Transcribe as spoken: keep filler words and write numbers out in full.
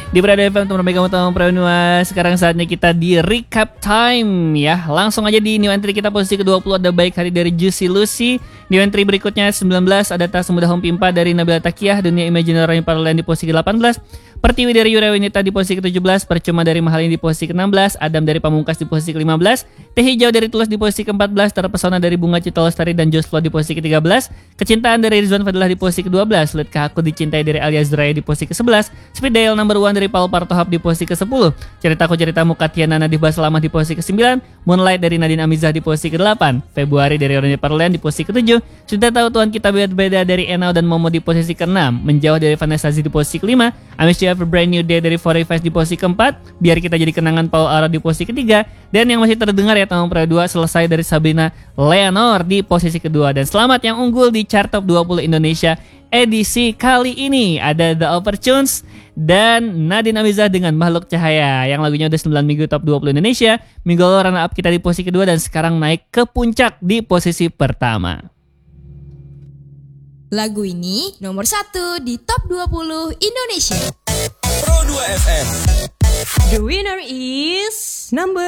Di Berada F M teman Mega Utama Pranua. Sekarang saatnya kita di recap time ya. Langsung aja di new entry kita posisi ke dua puluh ada Baik Hari dari Juicy Lucy. New entry berikutnya sembilan belas ada Tak Semudah Home Pimpa dari Nabila Takiyah. Dunia Imaginary Parallel di posisi ke delapan belas. Pertiwi dari Yura Winita di posisi ke tujuh belas. Percuma dari Mahalin di posisi ke enam belas. Adam dari Pamungkas di posisi ke lima belas. Teh Hijau dari Tulus di posisi ke empat belas. Terpesona dari Bunga Citra Lestari dan Joshua di posisi ke tiga belas. Kecintaan dari Rizwan Fadilah di posisi ke dua belas. Litkah Aku Dicintai dari Alia Zuraya di posisi ke sebelas. Speed Dial number one dari Paul Partohap di posisi ke sepuluh. Ceritaku Ceritamu Katia Nana di Bas Lama di posisi ke sembilan. Moonlight dari Nadine Amizah di posisi ke delapan. Februari dari Oranye Parlen di posisi ke tujuh. Sudah Tahu Tuhan Kita Beda-Beda dari Enau dan Momo di posisi ke enam. Menjauh dari Vanessa Zee di posisi ke lima. I Miss You Have a Brand New Day dari Forty-Five di posisi keempat. Biar Kita Jadi Kenangan Paul Ara di posisi ketiga. Dan yang masih terdengar ya tahun Pro dua Selesai dari Sabrina Leonor di posisi kedua. Dan selamat yang unggul di chart top dua puluh Indonesia edisi kali ini ada The Opportunes dan Nadine Amizah dengan Makhluk Cahaya yang lagunya udah sembilan minggu top dua puluh Indonesia. Minggu lalu runner up kita di posisi kedua dan sekarang naik ke puncak di posisi pertama. Lagu ini nomor satu di top dua puluh Indonesia. Pro dua F M. The winner is number